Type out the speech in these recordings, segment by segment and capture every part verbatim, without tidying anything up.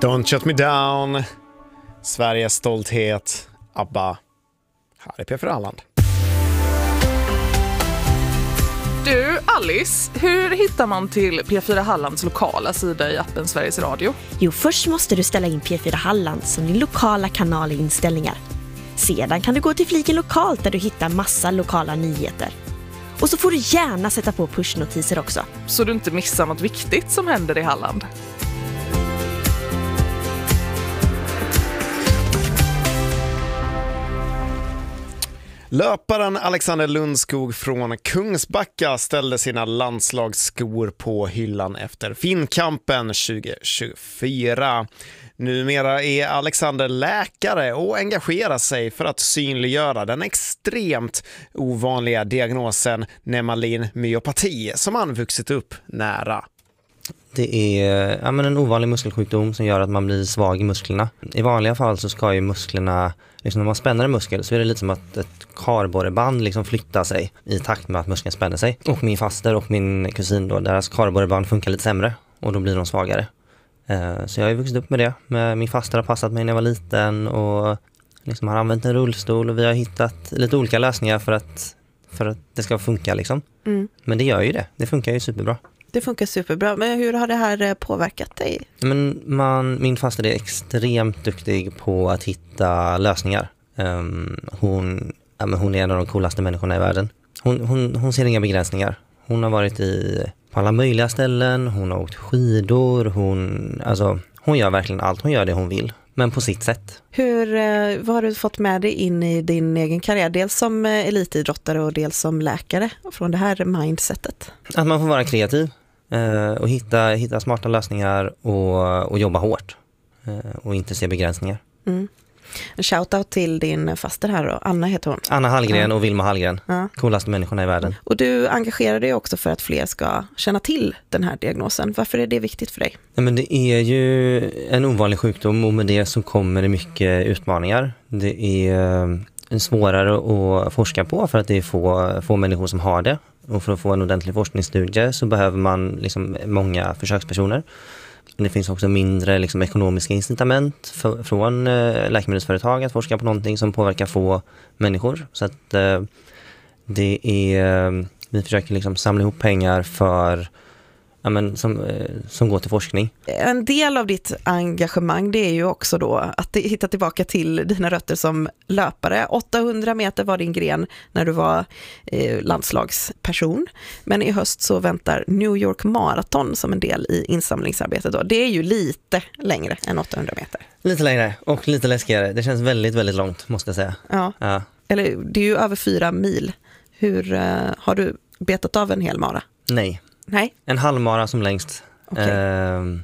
Don't shut me down. Sveriges stolthet. ABBA. Här är P fyra Halland. Du, Alice, hur hittar man till P fyra Hallands lokala sida i appen Sveriges Radio? Jo, först måste du ställa in P fyra Halland som din lokala kanal i inställningar. Sedan kan du gå till fliken lokalt där du hittar massa lokala nyheter. Och så får du gärna sätta på pushnotiser också. Så du inte missar något viktigt som händer i Halland. Löparen Alexander Lundskog från Kungsbacka ställde sina landslagsskor på hyllan efter Finnkampen tjugo tjugofyra. Numera är Alexander läkare och engagerar sig för att synliggöra den extremt ovanliga diagnosen Nemalin myopati som han vuxit upp nära. Det är ja, men en ovanlig muskelsjukdom som gör att man blir svag i musklerna. I vanliga fall så ska ju musklerna, liksom när man spänner en muskel så är det lite som att ett kardborreband liksom flyttar sig i takt med att muskeln spänner sig. Och min faster och min kusin då, deras kardborreband funkar lite sämre och då blir de svagare. Så jag har ju vuxit upp med det. Min faster har passat mig när jag var liten och liksom har använt en rullstol och vi har hittat lite olika lösningar för att, för att det ska funka liksom. Mm. Men det gör ju det. Det funkar ju superbra. Det funkar superbra. Men hur har det här påverkat dig? Men man, min faster är extremt duktig på att hitta lösningar. Um, hon, ja, men hon är en av de coolaste människorna i världen. Hon, hon, hon ser inga begränsningar. Hon har varit i, på alla möjliga ställen. Hon har åkt skidor. Hon, alltså, hon gör verkligen allt. Hon gör det hon vill. Men på sitt sätt. Hur, vad har du fått med dig in i din egen karriär? Dels som elitidrottare och dels som läkare. Från det här mindsetet. Att man får vara kreativ. Och hitta, hitta smarta lösningar och, och jobba hårt. Och inte se begränsningar. Mm. En shoutout till din faster här då. Anna heter hon. Anna Hallgren ja. Och Vilma Hallgren. Ja. Coolaste människorna i världen. Och du engagerar dig också för att fler ska känna till den här diagnosen. Varför är det viktigt för dig? Ja, men det är ju en ovanlig sjukdom och med det så kommer det mycket utmaningar. Det är svårare att forska på för att det är få, få människor som har det. Och för att få en ordentlig forskningsstudie så behöver man liksom många försökspersoner. Det finns också mindre liksom, ekonomiska incitament för, från eh, läkemedelsföretag att forska på någonting som påverkar få människor. Så att eh, det är, eh, vi försöker liksom samla ihop pengar för, ja, men, som, eh, som går till forskning. En del av ditt engagemang det är ju också då att hitta tillbaka till dina rötter som löpare. åttahundra meter var din gren när du var eh, landslagsperson. Men i höst så väntar New York Marathon som en del i insamlingsarbetet då. Det är ju lite längre än åttahundra meter. Lite längre och lite läskigare. Det känns väldigt, väldigt långt måste jag säga. Ja, ja. Eller det är ju över fyra mil. Hur eh, har du betat av en hel mara? Nej. Nej. En halvmara som längst. Okay. Uh,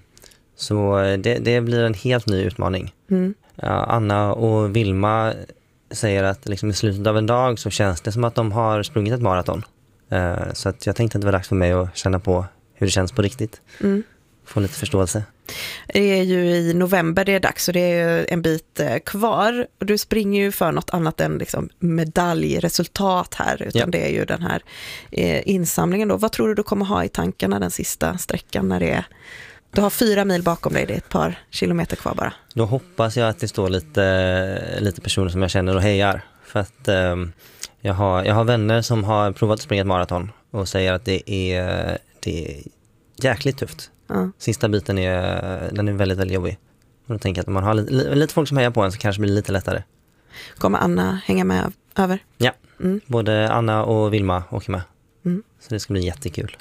så det, det blir en helt ny utmaning. Mm. Uh, Anna och Vilma säger att liksom i slutet av en dag så känns det som att de har sprungit ett maraton. Uh, så att jag tänkte att det var dags för mig att känna på hur det känns på riktigt. Mm. Få lite förståelse. Det är ju i november det är dags och det är en bit kvar. Och du springer ju för något annat än liksom medaljresultat här. Utan ja. Det är ju den här eh, insamlingen då. Vad tror du du kommer ha i tankarna den sista sträckan när det är... Du har fyra mil bakom dig, det är ett par kilometer kvar bara. Då hoppas jag att det står lite, lite personer som jag känner och hejar. För att eh, jag, har, jag har vänner som har provat att springa ett maraton och säger att det är, det är jäkligt tufft. Ja. Sista biten är, den är väldigt, väldigt jobbig. Och då tänker jag att om man har lite, lite folk som hejar på en så kanske blir det lite lättare. Kommer Anna hänga med över? Ja, mm. Både Anna och Vilma åker med. Mm. Så det ska bli jättekul.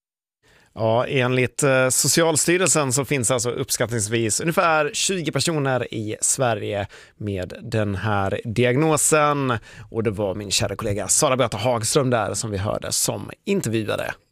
Ja, enligt eh, Socialstyrelsen så finns alltså uppskattningsvis ungefär tjugo personer i Sverige med den här diagnosen. Och det var min kära kollega Sara Beata Hagström där som vi hörde som intervjuade.